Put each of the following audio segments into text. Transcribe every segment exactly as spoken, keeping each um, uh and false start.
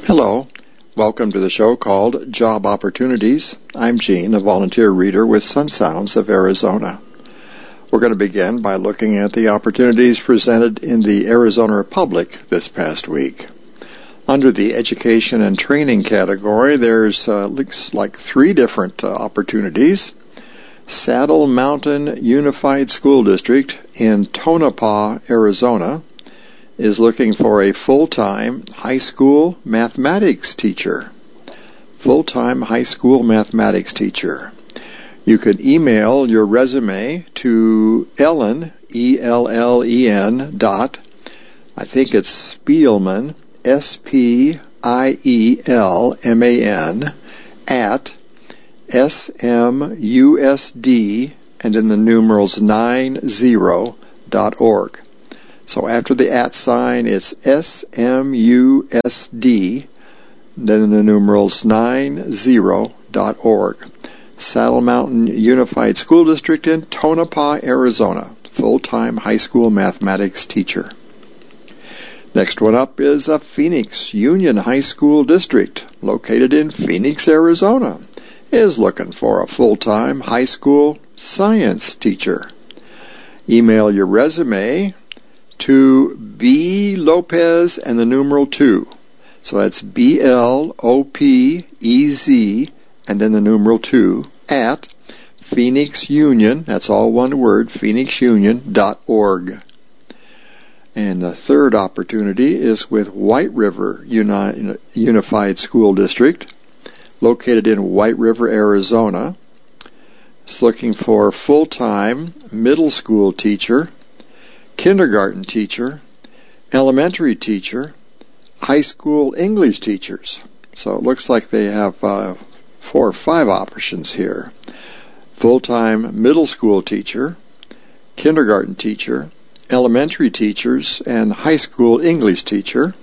Hello, welcome to the show called Job Opportunities. I'm Gene, a volunteer reader with Sun Sounds of Arizona. We're going to begin by looking at the opportunities presented in the Arizona Republic this past week. Under the education and training category, there's uh, looks like three different uh, opportunities. Saddle Mountain Unified School District in Tonopah, Arizona, is looking for a full-time high school mathematics teacher. Full-time high school mathematics teacher. You can email your resume to Ellen, E L L E N dot, I think it's Spielman, S P I E L M A N, at S M U S D, and in the numerals nine zero dot org. So after the at sign, it's S M U S D, then the numerals nine zero dot org. Saddle Mountain Unified School District in Tonopah, Arizona. Full-time high school mathematics teacher. Next one up is a Phoenix Union High School District, located in Phoenix, Arizona, is looking for a full-time high school science teacher. Email your resume to B. Lopez and the numeral two. So that's B L O P E Z and then the numeral two at Phoenix Union, that's all one word, phoenix union dot org. And the third opportunity is with White River Uni- Unified School District, located in White River, Arizona. It's looking for full-time middle school teacher, kindergarten teacher, elementary teacher, high school English teachers. So it looks like they have uh, four or five options here. Full-time middle school teacher, kindergarten teacher, elementary teachers, and high school English teacher.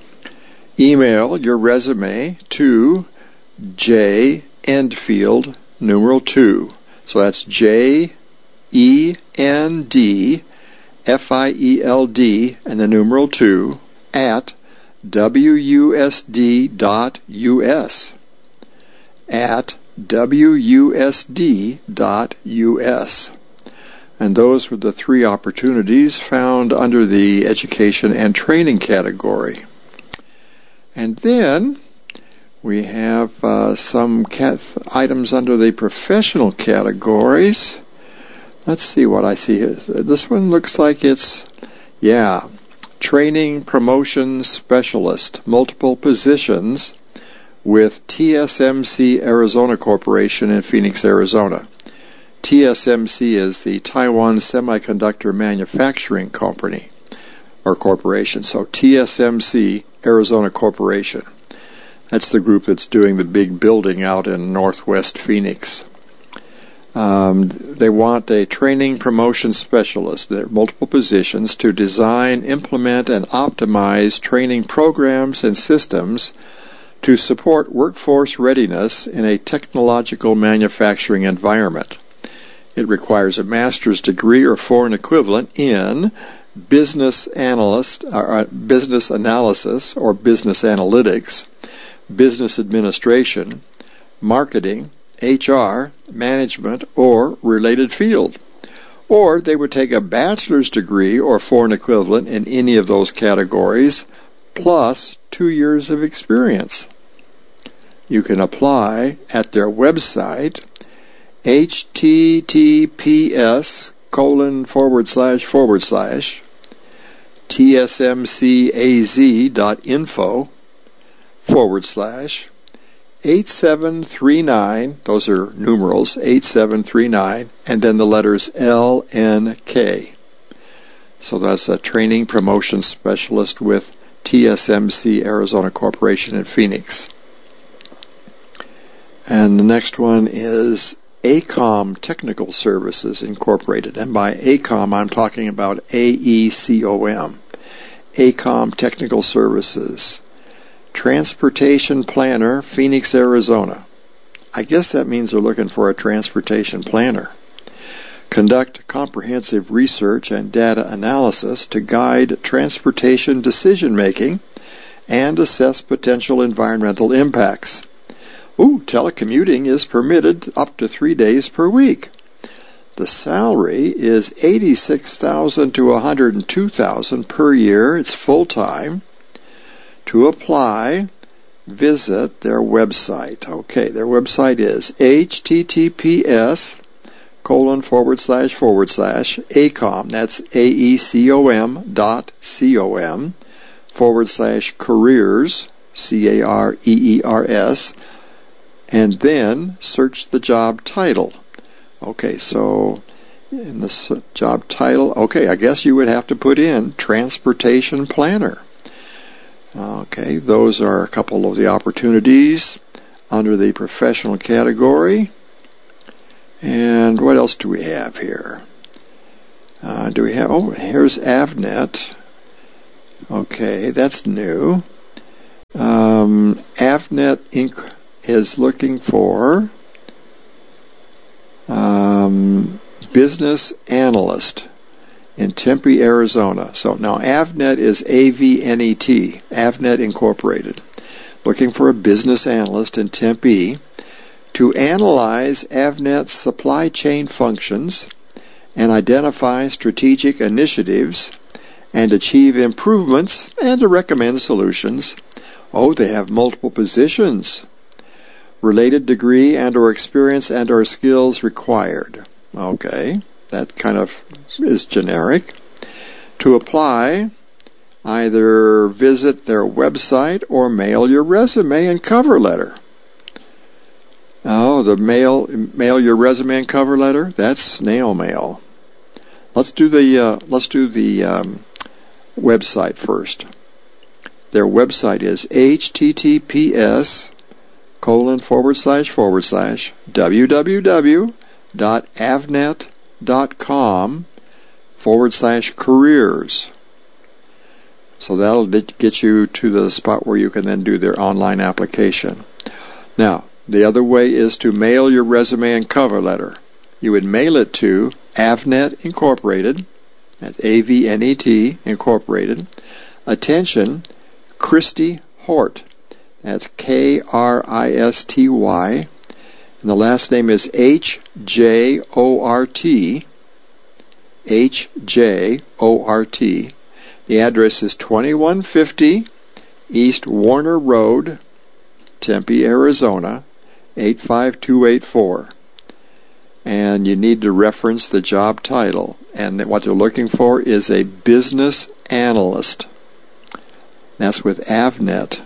Email your resume to J. Endfield, numeral two. So that's J E N D F I E L D and the numeral two at W U S D dot U S. At W U S D dot U S. And those were the three opportunities found under the education and training category. And then we have uh, some cat- items under the professional categories. Let's see what I see here. This one looks like it's, yeah, training promotion specialist, multiple positions with T S M C Arizona Corporation in Phoenix, Arizona. T S M C is the Taiwan Semiconductor Manufacturing Company, or corporation. So T S M C Arizona Corporation. That's the group that's doing the big building out in northwest Phoenix. Um, they want a training promotion specialist. There are multiple positions to design, implement, and optimize training programs and systems to support workforce readiness in a technological manufacturing environment. It requires a master's degree or foreign equivalent in business analyst, or business analysis or business analytics, business administration, marketing, H R, management, or related field. Or they would take a bachelor's degree or foreign equivalent in any of those categories, plus two years of experience. You can apply at their website, https colon forward slash forward slash tsmcaz.info forward slash eight seven three nine, those are numerals, eight seven three nine, and then the letters L N K. So that's a training promotion specialist with T S M C Arizona Corporation in Phoenix. And the next one is AECOM Technical Services Incorporated. And by AECOM, I'm talking about A E C O M. AECOM Technical Services. Transportation Planner, Phoenix, Arizona. I guess that means they're looking for a transportation planner. Conduct comprehensive research and data analysis to guide transportation decision-making and assess potential environmental impacts. Ooh, telecommuting is permitted up to three days per week. The salary is eighty-six thousand dollars to one hundred two thousand dollars per year. It's full-time. To apply, visit their website. Okay, their website is https colon forward slash forward slash AECOM, that's A-E-C-O-M dot C-O-M forward slash careers, C A R E E R S, and then search the job title. Okay, so in the job title, okay, I guess you would have to put in transportation planner. Okay, those are a couple of the opportunities under the professional category. And what else do we have here? Uh, do we have, oh, here's Avnet. Okay, that's new. Um, Avnet Incorporated is looking for um, business analyst in Tempe, Arizona. So now Avnet is A V N E T, Avnet Incorporated, looking for a business analyst in Tempe to analyze Avnet's supply chain functions and identify strategic initiatives and achieve improvements and to recommend solutions. Oh, they have multiple positions. Related degree and or experience and or skills required. Okay, that kind of is generic. To apply, either visit their website or mail your resume and cover letter. Oh, the mail mail your resume and cover letter? That's snail mail. Let's do the uh, let's do the um, website first. Their website is https colon forward slash forward slash www.avnet.com forward slash careers. So that'll get you to the spot where you can then do their online application. Now, the other way is to mail your resume and cover letter. You would mail it to Avnet Incorporated, that's A V N E T Incorporated. Attention, Christy Hort, that's K R I S T Y, and the last name is H J O R T, H J O R T. The address is twenty-one fifty East Warner Road, Tempe, Arizona, eight five two eight four. And you need to reference the job title. And what they're looking for is a business analyst. That's with Avnet.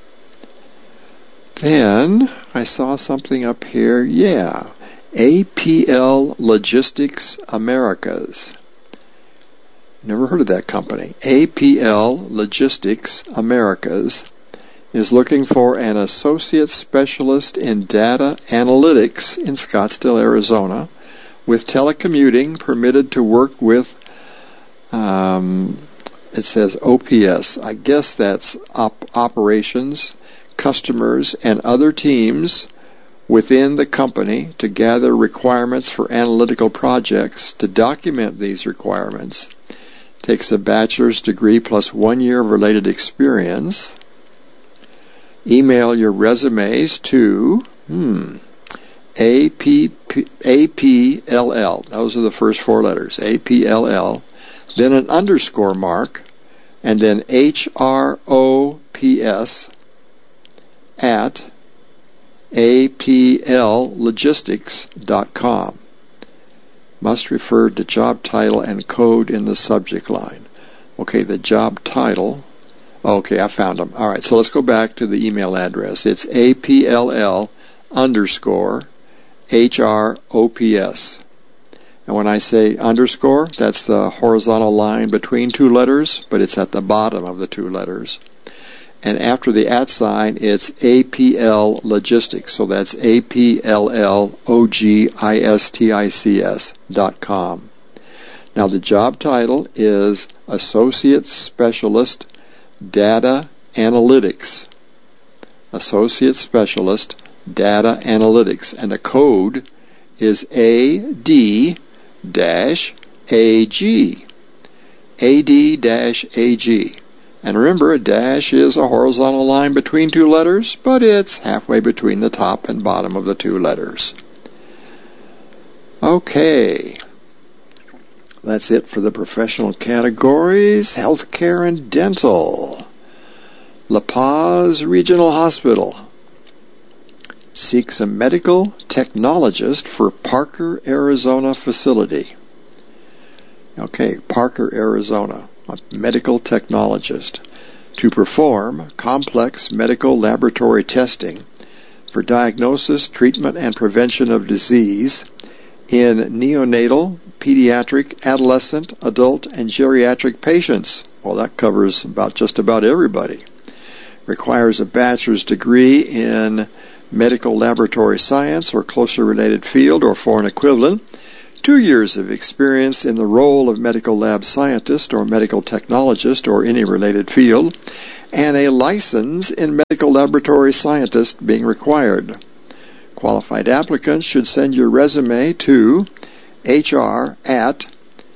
Then I saw something up here. Yeah. A P L Logistics Americas. Never heard of that company. A P L Logistics Americas is looking for an associate specialist in data analytics in Scottsdale, Arizona, with telecommuting, permitted to work with, um, it says O P S. I guess that's op- operations, customers, and other teams within the company to gather requirements for analytical projects, to document these requirements. Takes a bachelor's degree plus one year of related experience. Email your resumes to hmm, A P L L. Those are the first four letters. A P L L. Then an underscore mark. And then H R O P S at A P L logistics dot com. Must refer to job title and code in the subject line. Okay, the job title. Okay, I found them. All right, so let's go back to the email address. It's A P L L underscore H R O P S. And when I say underscore, that's the horizontal line between two letters, but it's at the bottom of the two letters. And after the at sign, it's A P L Logistics. So that's A P L L O G I S T I C S dot com. Now the job title is Associate Specialist Data Analytics. Associate Specialist Data Analytics. And the code is A D A G. A D A G. And remember, a dash is a horizontal line between two letters, but it's halfway between the top and bottom of the two letters. Okay. That's it for the professional categories. Healthcare and dental. La Paz Regional Hospital seeks a medical technologist for Parker, Arizona facility. Okay, Parker, Arizona, a medical technologist to perform complex medical laboratory testing for diagnosis, treatment, and prevention of disease in neonatal, pediatric, adolescent, adult, and geriatric patients. Well, that covers about just about everybody. Requires a bachelor's degree in medical laboratory science or closely related field or foreign equivalent, two years of experience in the role of medical lab scientist or medical technologist or any related field, and a license in medical laboratory scientist being required. Qualified applicants should send your resume to H R at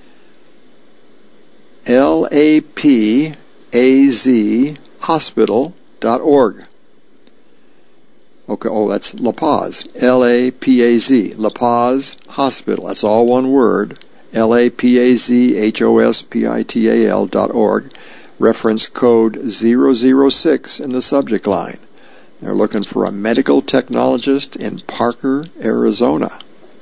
lapaz hospital dot org. Okay, oh, that's La Paz, L A P A Z, La Paz Hospital. That's all one word, L A P A Z H O S P I T A L dot org. Reference code zero zero six in the subject line. They're looking for a medical technologist in Parker, Arizona.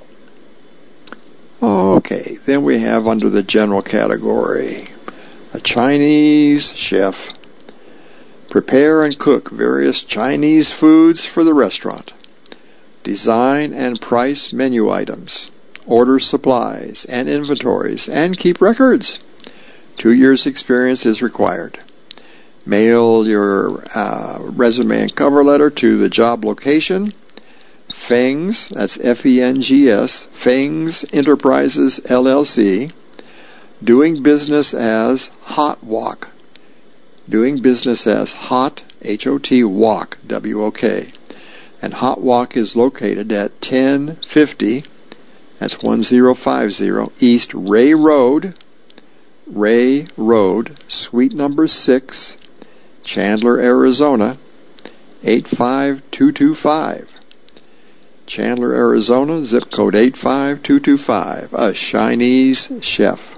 Okay, then we have under the general category, a Chinese chef. Prepare and cook various Chinese foods for the restaurant. Design and price menu items. Order supplies and inventories and keep records. Two years experience is required. Mail your uh, resume and cover letter to the job location, Fengs, that's F E N G S, Fengs Enterprises, L L C, doing business as Hot Wok. Doing business as Hot, H O T, Wok, W O K. And Hot Wok is located at ten fifty, that's ten fifty, East Ray Road, Ray Road, Suite number six, Chandler, Arizona, eight five two two five. Chandler, Arizona, zip code eight five two two five. A Chinese chef.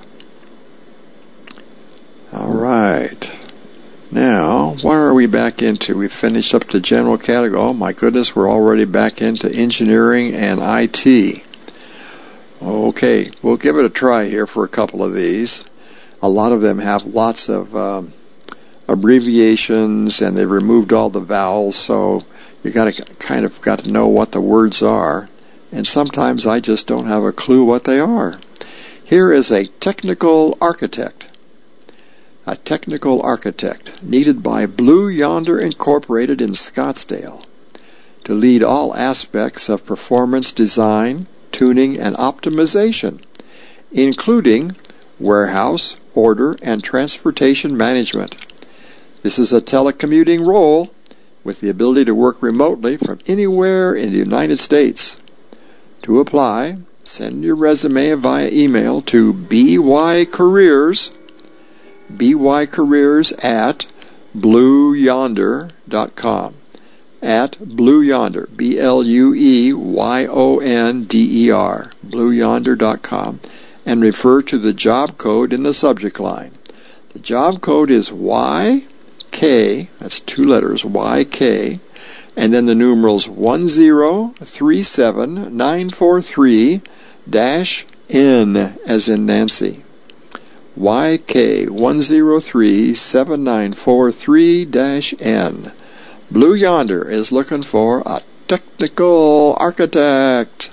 All right. Now, what are we back into? We finished up the general category. Oh, my goodness, we're already back into engineering and I T. Okay, we'll give it a try here for a couple of these. A lot of them have lots of um, abbreviations, and they've removed all the vowels, so you got to kind of got to know what the words are. And sometimes I just don't have a clue what they are. Here is a technical architect. A technical architect needed by Blue Yonder Incorporated in Scottsdale to lead all aspects of performance design, tuning, and optimization, including warehouse, order, and transportation management. This is a telecommuting role with the ability to work remotely from anywhere in the United States. To apply, send your resume via email to bycareers bycareers at blue yonder dot com. At Blue Yonder, B L U E Y O N D E R, blue yonder dot com, and refer to the job code in the subject line. The job code is Y K, that's two letters, Y K, and then the numerals one zero three seven nine four three dash N as in Nancy. Y K one zero three seven nine four three dash N. Blue Yonder is looking for a technical architect.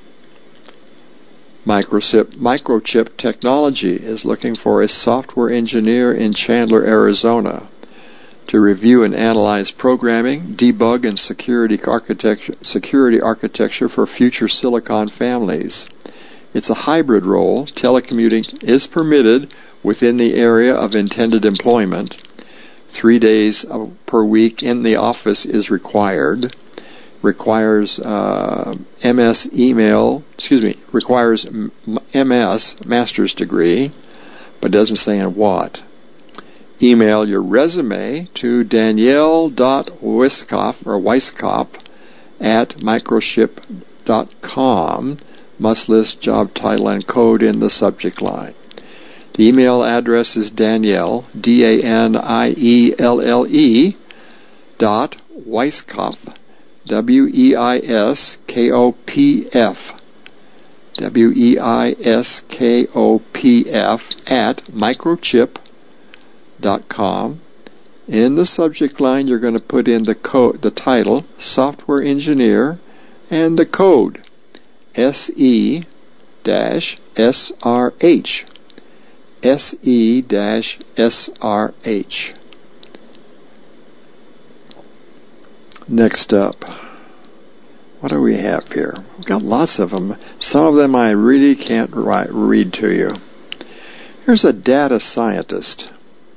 Microchip, Microchip Technology is looking for a software engineer in Chandler, Arizona to review and analyze programming, debug, and security architecture, security architecture for future silicon families. It's a hybrid role. Telecommuting is permitted within the area of intended employment. Three days per week in the office is required. Requires uh, M S email, excuse me, requires M S, master's degree, but doesn't say in what. Email your resume to danielle.weiskopf or Weiskopf at microchip dot com. Must list job title and code in the subject line. The email address is Danielle, D A N I E L L E, dot Weiskopf, W E I S K O P F, W E I S K O P F, at microchip dot com. In the subject line, you're going to put in the code, the title, Software Engineer, and the code, S E S R H. S E S R H. Next up, what do we have here? We've got lots of them. Some of them I really can't write, read to you. Here's a data scientist.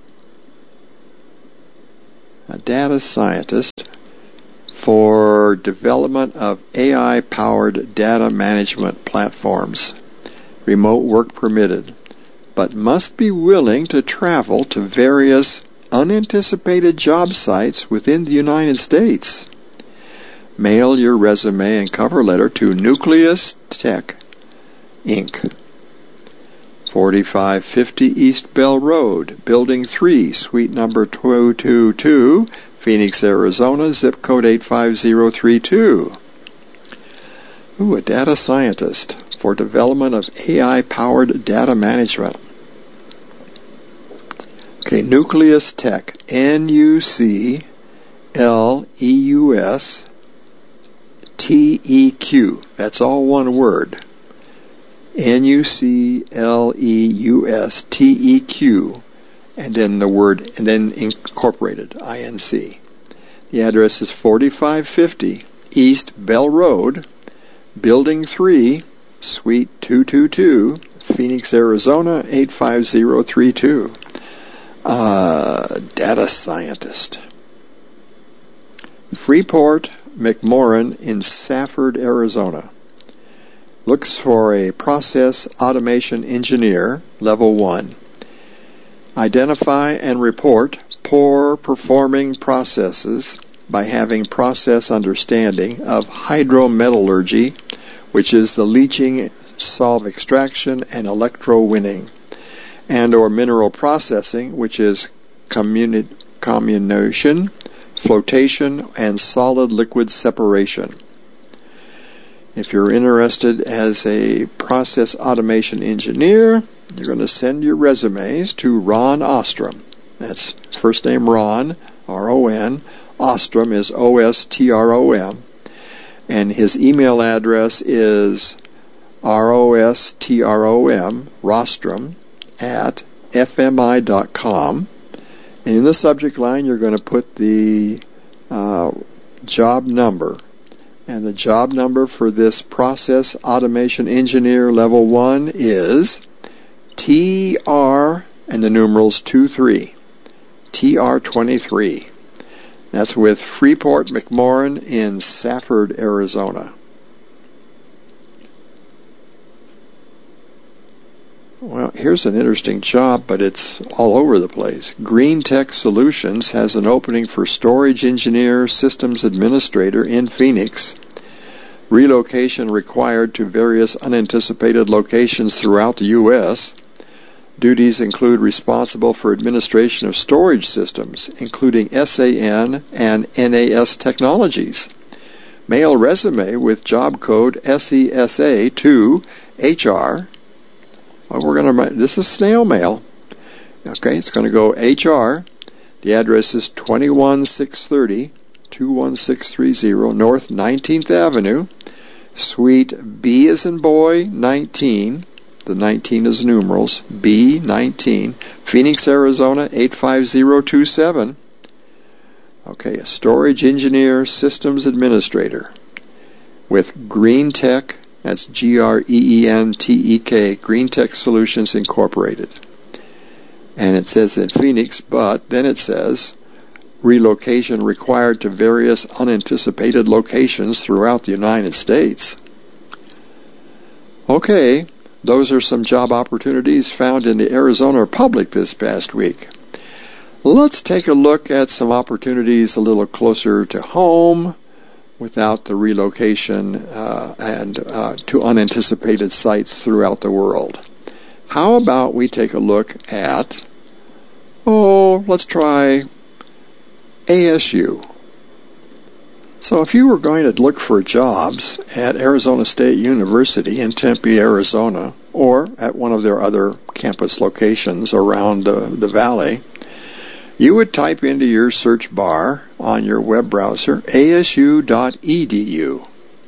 A data scientist for development of A I-powered data management platforms. Remote work permitted, but must be willing to travel to various unanticipated job sites within the United States. Mail your resume and cover letter to Nucleus Tech, Incorporated, forty-five fifty East Bell Road, Building three, Suite number two two two, Phoenix, Arizona, zip code eight five zero three two. Ooh, a data scientist for development of A I-powered data management. Okay, Nucleus Tech, N U C L E U S T E Q. That's all one word. N U C L E U S T E Q, and then the word, and then Incorporated, I N C. The address is forty-five fifty East Bell Road, Building three, Suite two two two, Phoenix, Arizona, eight five zero three two. Uh, data scientist. Freeport McMoran in Safford, Arizona. Looks for a process automation engineer, level one. Identify and report poor performing processes by having process understanding of hydrometallurgy, which is the leaching, solve extraction, and electrowinning, and or mineral processing, which is communi- comminution, flotation, and solid liquid separation. If you're interested as a process automation engineer, you're going to send your resumes to Ron Ostrom. That's first name Ron, R O N. Ostrom is O S T R O M. And his email address is R O S T R O M, Rostrom, at F M I dot com. And in the subject line, you're going to put the uh, job number. And the job number for this process automation engineer level one is T R and the numerals two three. T R twenty-three. That's with Freeport McMoran in Safford, Arizona. Well, here's an interesting job, but it's all over the place. Green Tech Solutions has an opening for storage engineer, systems administrator in Phoenix. Relocation required to various unanticipated locations throughout the U S Duties include responsible for administration of storage systems, including S A N and N A S technologies. Mail resume with job code S E S A to H R. Well, we're going to. This is snail mail. Okay, it's going to go H R. The address is twenty-one six thirty, two one six three zero North nineteenth Avenue, Suite B as in boy, nineteen. The nineteen is numerals. B nineteen, Phoenix, Arizona eight five zero two seven. Okay, a storage engineer, systems administrator with Green Tech. That's G R E E N T E K, Green Tech Solutions Incorporated. And it says in Phoenix, but then it says relocation required to various unanticipated locations throughout the United States. Okay, those are some job opportunities found in the Arizona Republic this past week. Let's take a look at some opportunities a little closer to home without the relocation uh, and uh, to unanticipated sites throughout the world. How about we take a look at, oh, let's try A S U. So if you were going to look for jobs at Arizona State University in Tempe, Arizona, or at one of their other campus locations around uh, the valley, you would type into your search bar on your web browser A S U dot E D U.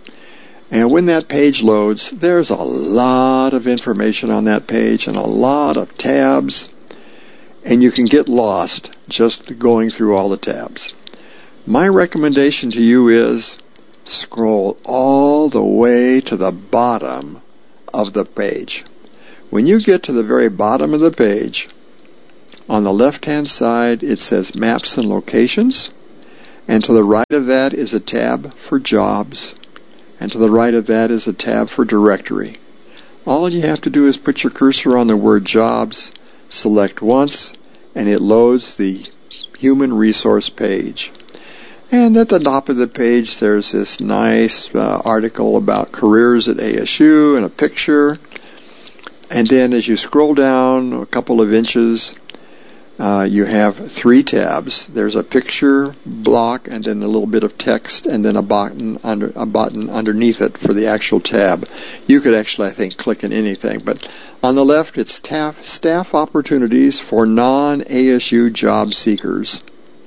And when that page loads, there's a lot of information on that page and a lot of tabs, and you can get lost just going through all the tabs. My recommendation to you is scroll all the way to the bottom of the page. When you get to the very bottom of the page, on the left-hand side it says Maps and Locations, and to the right of that is a tab for Jobs, and to the right of that is a tab for Directory. All you have to do is put your cursor on the word Jobs, select once, and it loads the Human Resource page. And at the top of the page there's this nice uh, article about careers at A S U and a picture. And then as you scroll down a couple of inches, uh, you have three tabs. There's a picture block and then a little bit of text and then a button under a button underneath it for the actual tab. You could actually, I think, click in anything. But on the left, it's staff, staff opportunities for non-A S U job seekers.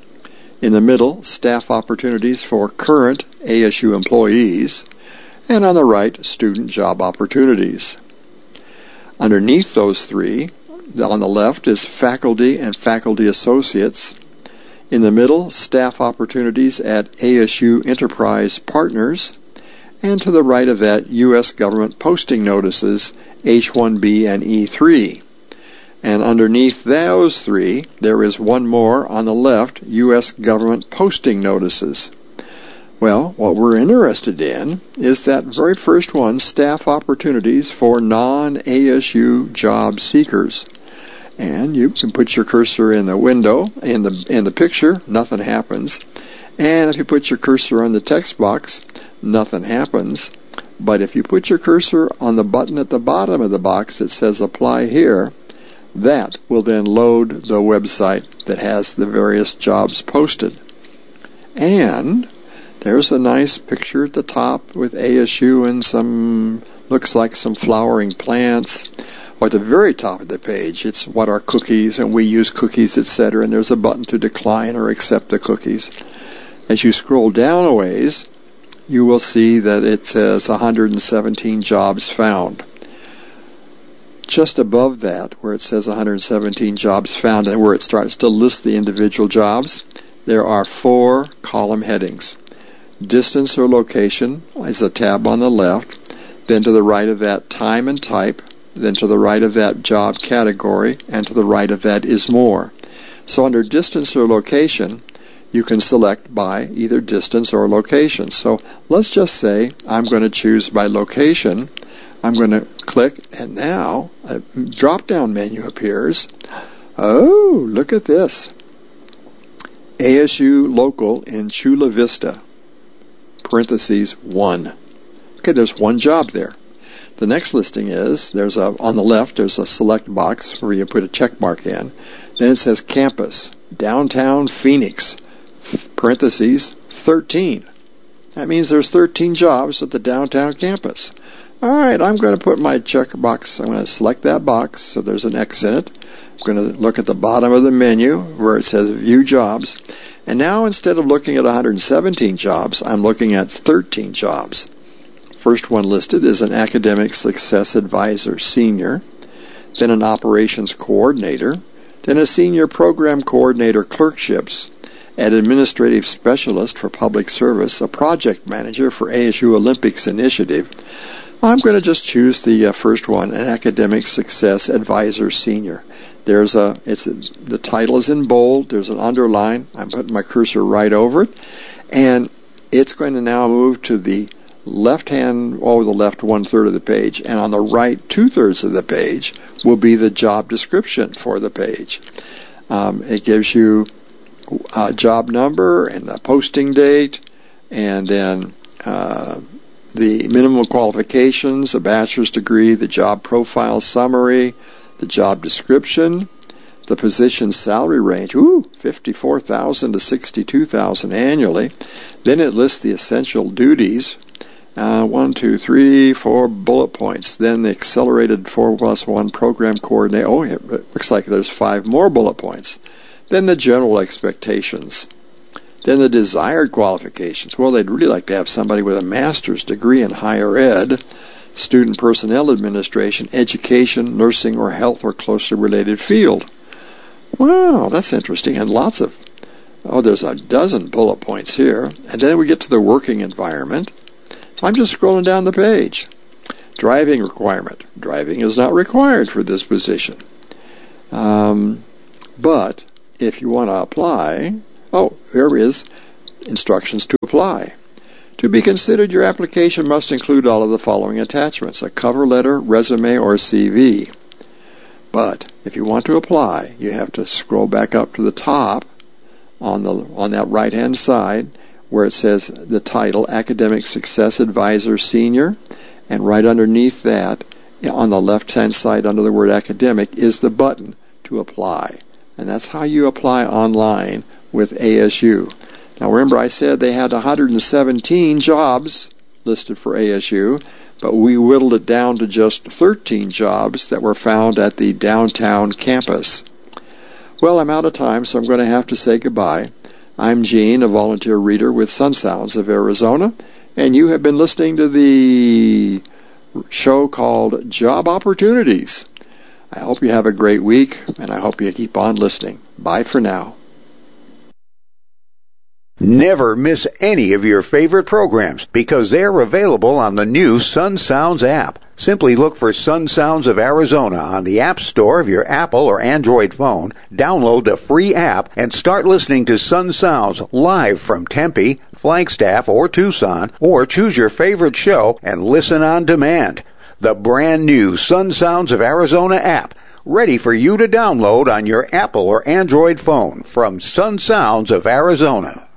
In the middle, staff opportunities for current A S U employees. And on the right, student job opportunities. Underneath those three, on the left is faculty and faculty associates. In the middle, staff opportunities at A S U Enterprise Partners. And to the right of that, U S government posting notices, H one B and E three. And underneath those three, there is one more on the left, U S government posting notices. Well, what we're interested in is that very first one, staff opportunities for non-A S U job seekers. And you can put your cursor in the window, in the in the picture, nothing happens. And if you put your cursor on the text box, nothing happens. But if you put your cursor on the button at the bottom of the box that says Apply Here, that will then load the website that has the various jobs posted. And there's a nice picture at the top with A S U and some, looks like some flowering plants. Or at the very top of the page, it's what are cookies, and we use cookies, et cetera. And there's a button to decline or accept the cookies. As you scroll down a ways, you will see that it says one hundred seventeen jobs found. Just above that, where it says one hundred seventeen jobs found, and where it starts to list the individual jobs, there are four column headings. Distance or location is a tab on the left. Then to the right of that, time and type. Then to the right of that, job category. And to the right of that is more. So under distance or location, you can select by either distance or location. So let's just say I'm going to choose by location. I'm going to click, and now a drop-down menu appears. Oh, look at this. A S U local in Chula Vista, parentheses one. Okay, there's one job there. The next listing is, there's a on the left, there's a select box where you put a check mark in. Then it says campus, downtown Phoenix, parentheses thirteen. That means there's thirteen jobs at the downtown campus. All right, I'm going to put my check box. I'm going to select that box, so there's an X in it. I'm going to look at the bottom of the menu where it says View Jobs. And now instead of looking at one hundred seventeen jobs, I'm looking at thirteen jobs. First one listed is an Academic Success Advisor Senior, then an Operations Coordinator, then a Senior Program Coordinator Clerkships, an Administrative Specialist for Public Service, a Project Manager for A S U Olympics Initiative. I'm going to just choose the uh, first one, an Academic Success Advisor Senior. There's a, it's a, the title is in bold. There's an underline. I'm putting my cursor right over it, and it's going to now move to the left hand, oh, the left one third of the page, and on the right two thirds of the page will be the job description for the page. Um, it gives you a job number and the posting date, and then uh, the minimum qualifications, a bachelor's degree, the job profile summary, the job description, the position salary range, ooh, fifty-four thousand dollars to sixty-two thousand dollars annually. Then it lists the essential duties, uh, one, two, three, four bullet points. Then the accelerated four plus one program coordinator, oh, it looks like there's five more bullet points. Then the general expectations. Then the desired qualifications. Well, they'd really like to have somebody with a master's degree in higher ed, student personnel administration, education, nursing, or health or closely related field. Wow, that's interesting. And lots of, oh, there's a dozen bullet points here. And then we get to the working environment. I'm just scrolling down the page. Driving requirement. Driving is not required for this position. Um, but if you want to apply, oh, here is instructions to apply. To be considered, your application must include all of the following attachments: a cover letter, resume, or C V. But if you want to apply, you have to scroll back up to the top on the on that right-hand side where it says the title, Academic Success Advisor Senior, and right underneath that, on the left-hand side under the word academic, is the button to apply. And that's how you apply online with A S U. Now remember, I said they had one hundred seventeen jobs listed for A S U, but we whittled it down to just thirteen jobs that were found at the downtown campus. Well, I'm out of time, so I'm going to have to say goodbye. I'm Gene, a volunteer reader with Sun Sounds of Arizona, and you have been listening to the show called Job Opportunities. I hope you have a great week, and I hope you keep on listening. Bye for now. Never miss any of your favorite programs because they're available on the new Sun Sounds app. Simply look for Sun Sounds of Arizona on the App Store of your Apple or Android phone, download the free app, and start listening to Sun Sounds live from Tempe, Flagstaff, or Tucson, or choose your favorite show and listen on demand. The brand new Sun Sounds of Arizona app, ready for you to download on your Apple or Android phone from Sun Sounds of Arizona.